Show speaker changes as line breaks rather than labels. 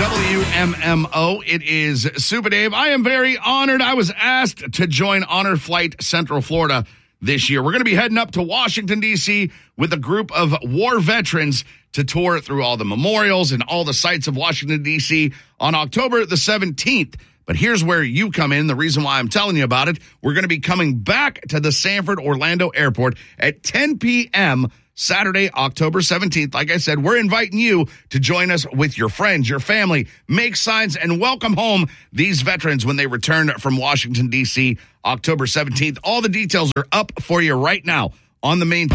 WMMO. It is Super Dave. I am very honored. I was asked to join Honor Flight Central Florida this year. We're going to be heading up to Washington, D.C. with a group of war veterans to tour through all the memorials and all the sites of Washington, D.C. on October the 17th. But here's where you come in. The reason why I'm telling you about it, we're going to be coming back to the Sanford Orlando Airport at 10 p.m. Saturday, October 17th. Like I said, we're inviting you to join us with your friends, your family, make signs, and welcome home these veterans when they return from Washington, D.C., October 17th. All the details are up for you right now on the main